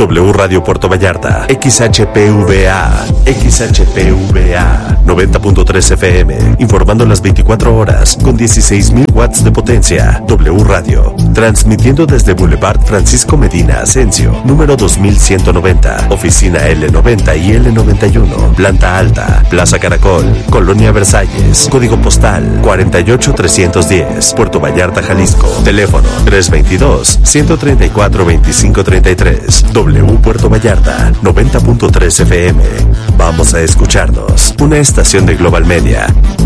W Radio Puerto Vallarta, XHPVA, 90.3 FM, informando las 24 horas con 16,000 watts de potencia. W Radio, transmitiendo desde Boulevard Francisco Medina Asensio, número 2190, oficina L90 y L91, planta alta, Plaza Caracol, Colonia Versalles, código postal 48310, Puerto Vallarta, Jalisco. Teléfono 322-134-2533. W Puerto Vallarta, 90.3 FM. Vamos a escucharnos. Una estación de Global Media.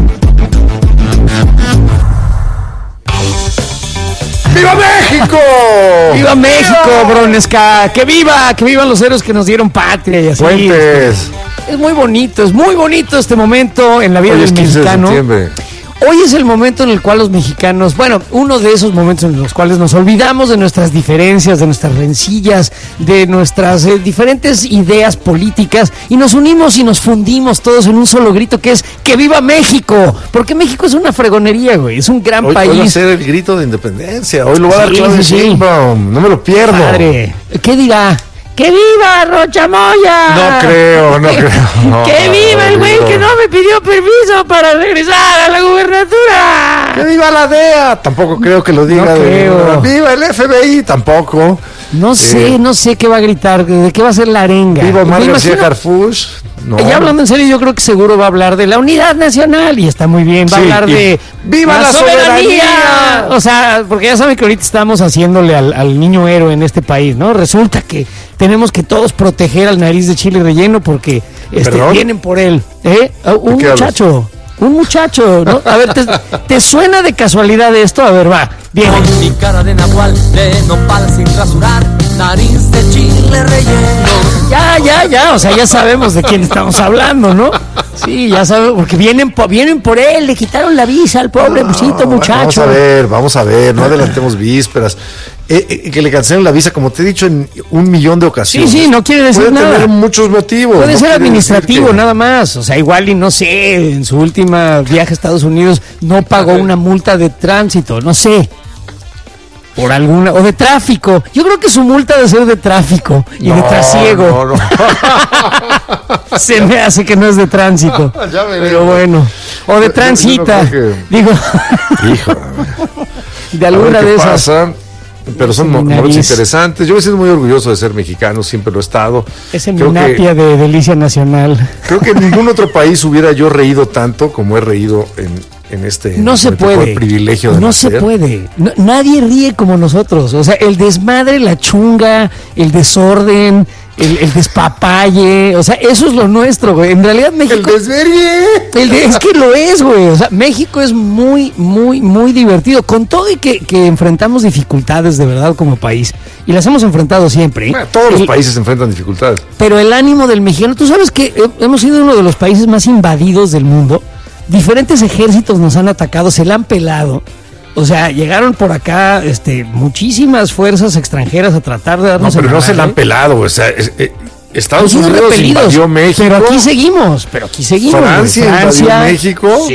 ¡Viva México! ¡Viva México, Bronesca! ¡Que vivan los héroes que nos dieron patria! Y así. Fuentes. Es muy bonito este momento en la vida del mexicano. De septiembre. Hoy es el momento en el cual los mexicanos, uno de esos momentos en los cuales nos olvidamos de nuestras diferencias, de nuestras rencillas, de nuestras diferentes ideas políticas y nos unimos y nos fundimos todos en un solo grito que es ¡que viva México! Porque México es una fregonería, güey, es un gran país. Hoy va a ser el grito de independencia, hoy lo va a dar Claudia Sheinbaum, no me lo pierdo. Padre, ¿qué dirá? ¡Que viva Rocha Moya! No creo. ¡Que viva el güey que no me pidió permiso para regresar a la gubernatura! ¡Que viva la DEA! Tampoco creo que lo diga. No creo. ¡Viva el FBI! Tampoco. No sé qué va a gritar, de qué va a ser la arenga. ¡Viva Omar García Harfuch! No. Ya hablando en serio, yo creo que seguro va a hablar de la unidad nacional y está muy bien. Va a hablar de ¡viva la soberanía! O sea, porque ya saben que ahorita estamos haciéndole al niño héroe en este país, ¿no? Resulta que tenemos que todos proteger al nariz de chile relleno porque vienen por él. Un muchacho, ¿no? A ver, ¿te suena de casualidad esto? A ver, va, bien. Con mi cara de nahual, de nopal sin rasurar, nariz de chile relleno. Ya, o sea, ya sabemos de quién estamos hablando, ¿no? Sí, ya sabemos, porque vienen por él, le quitaron la visa al pobre muchacho. Vamos a ver, no adelantemos vísperas. Que le cancelen la visa, como te he dicho en 1,000,000 de ocasiones. Sí, no quiere decir nada. Puede tener muchos motivos. Puede ser administrativo, nada más. O sea, igual y no sé, en su última viaje a Estados Unidos no pagó una multa de tránsito, no sé. Por alguna, o de tráfico. Yo creo que su multa debe ser de tráfico y de trasiego. No. Se me hace que no es de tránsito. Ya veré. Pero bueno. O de transita. Digo. Hijo. De alguna de esas. Pasa. Pero son momentos interesantes. Yo me siento muy orgulloso de ser mexicano, siempre lo he estado. Es en Minapia de Delicia Nacional. Creo que en ningún otro país hubiera yo reído tanto como he reído en este. No se puede. Privilegio de nacer. Se puede. Nadie ríe como nosotros. O sea, el desmadre, la chunga, el desorden, el despapalle, o sea, eso es lo nuestro, güey. En realidad México... El desvergue. Es que lo es, güey. O sea, México es muy, muy, muy divertido. Con todo y que enfrentamos dificultades de verdad como país. Y las hemos enfrentado siempre. Bueno, todos los países enfrentan dificultades. Pero el ánimo del mexicano... Tú sabes que hemos sido uno de los países más invadidos del mundo. Diferentes ejércitos nos han atacado, se la han pelado. O sea, llegaron por acá muchísimas fuerzas extranjeras a tratar de darnos... No, pero no se la han pelado, o sea, Estados Unidos invadió México. Pero aquí seguimos. Francia invadió México.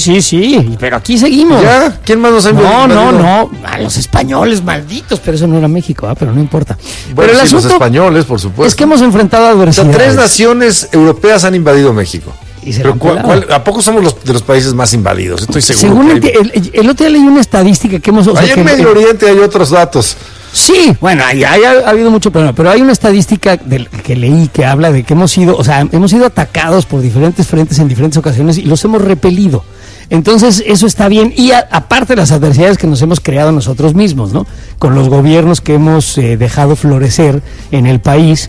Sí, pero aquí seguimos. ¿Ya? ¿Quién más nos ha invadido? No, a los españoles malditos, pero eso no era México, pero no importa. Bueno, pero sí, los españoles, por supuesto. Es que hemos enfrentado adversidades. 3 naciones europeas han invadido México. Pero ¿a poco somos de los países más invadidos? Estoy seguro. Según el otro día leí una estadística que hemos... Allá en Medio Oriente hay otros datos. Sí, bueno, ha habido mucho problema, pero hay una estadística que leí que habla de que hemos sido atacados por diferentes frentes en diferentes ocasiones y los hemos repelido. Entonces, eso está bien. Y aparte de las adversidades que nos hemos creado nosotros mismos, ¿no? Con los gobiernos que hemos dejado florecer en el país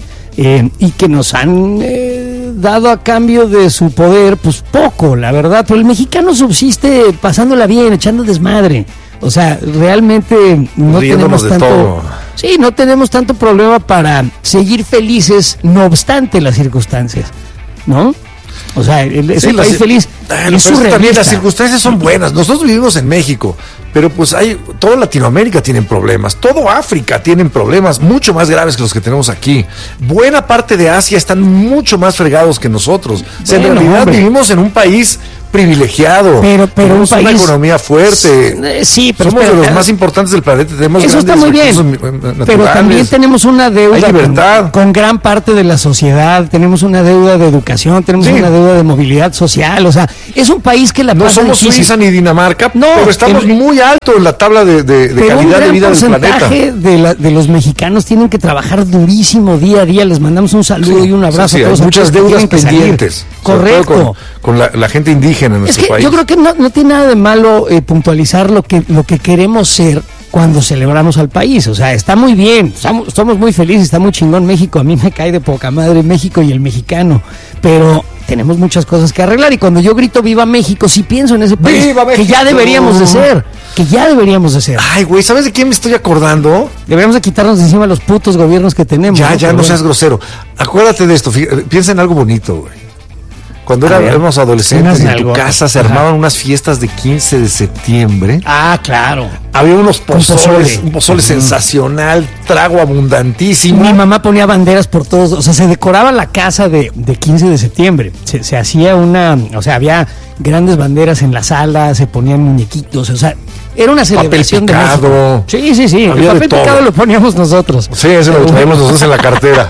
y que nos han dado a cambio de su poder, pues poco, la verdad. Pero el mexicano subsiste pasándola bien, echando desmadre. O sea, realmente no tenemos tanto... Sí, no tenemos tanto problema para seguir felices, no obstante las circunstancias, ¿no? O sea, es un país feliz. Es también las circunstancias son buenas. Nosotros vivimos en México, pero pues toda Latinoamérica tienen problemas, todo África tienen problemas mucho más graves que los que tenemos aquí. Buena parte de Asia están mucho más fregados que nosotros. O sea, en realidad vivimos en un país privilegiado. Pero tenemos un país, una economía fuerte. Sí, pero somos de los más importantes del planeta. Tenemos eso está muy bien. Pero también tenemos una deuda con gran parte de la sociedad. Tenemos una deuda de educación, tenemos una deuda de movilidad social. O sea, es un país que la no pasa somos difícil. Suiza ni Dinamarca, pero estamos muy alto en la tabla de calidad de vida del planeta. De los mexicanos tienen que trabajar durísimo día a día. Les mandamos un saludo y un abrazo a todos. Hay muchas deudas pendientes. Correcto. Con la gente indígena en nuestro país. Yo creo que no tiene nada de malo puntualizar lo que queremos ser cuando celebramos al país. O sea, está muy bien, somos muy felices, está muy chingón México. A mí me cae de poca madre México y el mexicano, pero tenemos muchas cosas que arreglar, y cuando yo grito ¡Viva México!, sí pienso en ese país que ya deberíamos de ser. Ay, güey, ¿sabes de quién me estoy acordando? Deberíamos de quitarnos de encima los putos gobiernos que tenemos. Ya no seas grosero. Acuérdate de esto, piensa en algo bonito, güey. Cuando éramos adolescentes y en tu casa se armaban unas fiestas de 15 de septiembre. Ah, claro. Había un pozole sensacional, trago abundantísimo. Mi mamá ponía banderas por todos, o sea, se decoraba la casa de 15 de septiembre. Se hacía había grandes banderas en la sala, se ponían muñequitos, o sea, era una celebración papel picado, de México. Sí. El papel picado lo poníamos nosotros. Sí, eso lo traíamos nosotros en la cartera.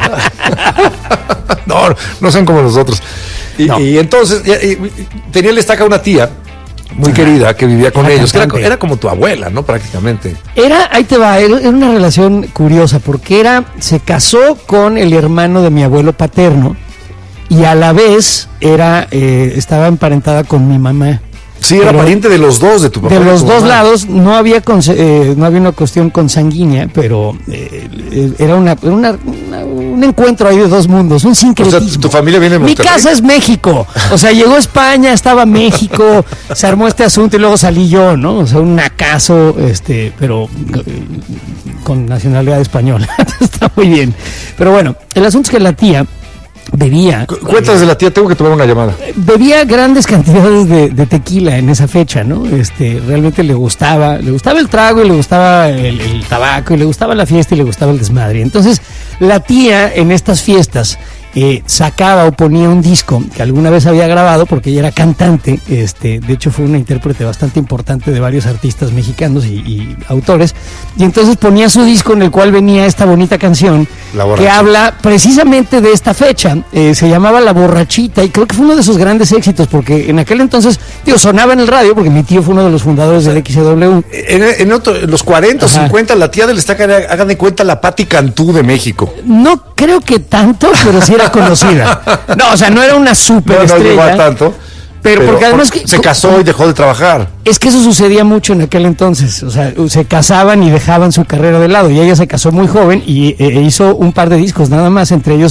No sean como nosotros. Y entonces tenía el Estaca una tía muy querida que vivía con ellos, que era como tu abuela, ¿no? Prácticamente. Ahí te va, era una relación curiosa, porque se casó con el hermano de mi abuelo paterno y a la vez estaba emparentada con mi mamá. Sí, era pariente de los dos, de tu papá. De los dos lados, no había una cuestión consanguínea, pero era un encuentro ahí de dos mundos, un sincretismo. O sea, tu familia viene de Monterrey. Mi casa es México, o sea, llegó España, estaba México, se armó este asunto y luego salí yo, ¿no? O sea, un acaso, pero con nacionalidad española. Está muy bien. Pero bueno, el asunto es que la tía bebía. Cuentas de la tía, tengo que tomar una llamada. Bebía grandes cantidades de tequila en esa fecha, ¿no? Realmente le gustaba el trago y le gustaba el tabaco y le gustaba la fiesta y le gustaba el desmadre. Entonces, la tía en estas fiestas sacaba o ponía un disco que alguna vez había grabado, porque ella era cantante, de hecho fue una intérprete bastante importante de varios artistas mexicanos y autores, y entonces ponía su disco en el cual venía esta bonita canción que habla precisamente de esta fecha. Se llamaba La Borrachita, y creo que fue uno de sus grandes éxitos, porque en aquel entonces, sonaba en el radio, porque mi tío fue uno de los fundadores del XW. En los 40 o 50, la tía del Estaca era, hagan de cuenta, la Pati Cantú de México. No creo que tanto, pero sí era conocida. No, o sea, no era una superestrella. No llegó a tanto. Pero porque además se casó y dejó de trabajar. Es que eso sucedía mucho en aquel entonces. O sea, se casaban y dejaban su carrera de lado. Y ella se casó muy joven y hizo un par de discos nada más, entre ellos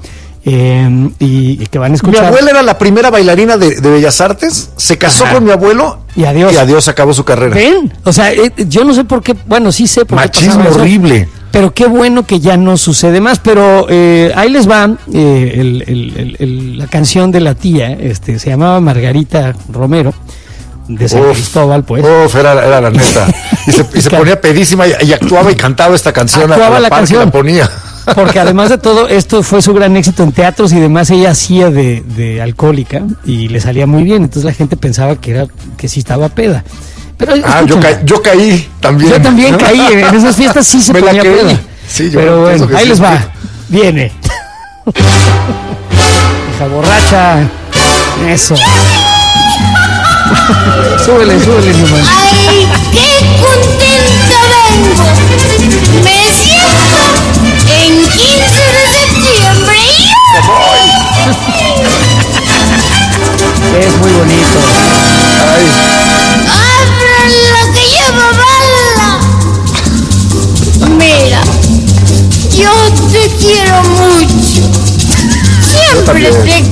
y que van a escuchar. Mi abuela era la primera bailarina de Bellas Artes, se casó con mi abuelo y adiós acabó su carrera. ¿Ven? O sea, yo no sé por qué, bueno, sí sé por qué machismo horrible. Pero qué bueno que ya no sucede más. Pero ahí les va la canción de la tía. Se llamaba Margarita Romero, de San Cristóbal, pues. Era la neta. Y se ponía pedísima y actuaba y cantaba esta canción. Actuaba la canción. La ponía. Porque además de todo, esto fue su gran éxito en teatros y demás. Ella hacía de alcohólica y le salía muy bien. Entonces la gente pensaba que sí estaba peda. Pero yo caí también. Yo también caí en esas fiestas, sí se ponía peda. Sí, pero bueno, ahí les va. Viene. Hija borracha. Eso. súbele, nomás. ¡Ay, qué contenta vengo! Me siento en 15 de septiembre. Es muy bonito. ¡Abran lo que lleva bala! Mira, yo te quiero mucho. Siempre te